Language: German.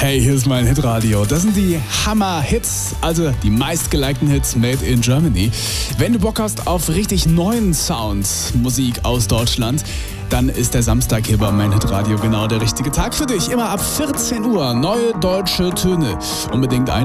Hey, hier ist mein Hitradio. Das sind die Hammer-Hits, also die meistgelikten Hits made in Germany. Wenn du Bock hast auf richtig neuen Sound, Musik aus Deutschland, dann ist der Samstag hier bei mein Hitradio genau der richtige Tag für dich. Immer ab 14 Uhr neue deutsche Töne. Unbedingt ein